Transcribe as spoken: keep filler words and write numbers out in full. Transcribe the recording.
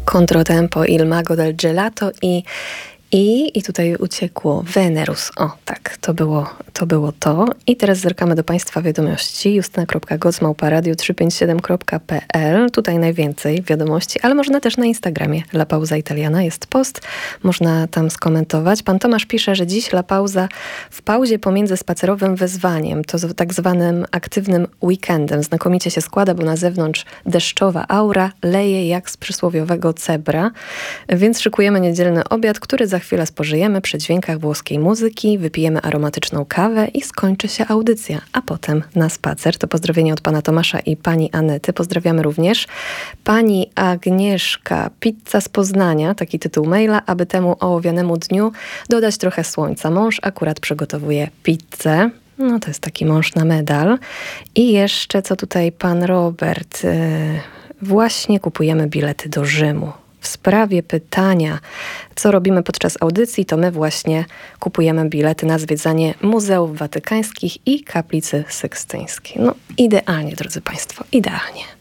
Controtempo, Il Mago del Gelato i I, I tutaj uciekło Venerus. O, tak, to było to. Było to. I teraz zerkamy do Państwa wiadomości. justyna kropka goc małpa radio trzysta pięćdziesiąt siedem kropka p l. Tutaj najwięcej wiadomości, ale można też na Instagramie La Pauza Italiana. Jest post, można tam skomentować. Pan Tomasz pisze, że dziś La Pauza w pauzie pomiędzy spacerowym wezwaniem, to tak zwanym aktywnym weekendem. Znakomicie się składa, bo na zewnątrz deszczowa aura leje jak z przysłowiowego cebra. Więc szykujemy niedzielny obiad, który za chwilę spożyjemy przy dźwiękach włoskiej muzyki, wypijemy aromatyczną kawę i skończy się audycja, a potem na spacer. To pozdrowienie od pana Tomasza i pani Anety. Pozdrawiamy również pani Agnieszka, pizza z Poznania, taki tytuł maila, aby temu ołowianemu dniu dodać trochę słońca. Mąż akurat przygotowuje pizzę. No to jest taki mąż na medal. I jeszcze co tutaj pan Robert. Yy, właśnie kupujemy bilety do Rzymu. W sprawie pytania, co robimy podczas audycji, to my właśnie kupujemy bilety na zwiedzanie muzeów watykańskich i kaplicy sykstyńskiej. No idealnie, drodzy Państwo, idealnie.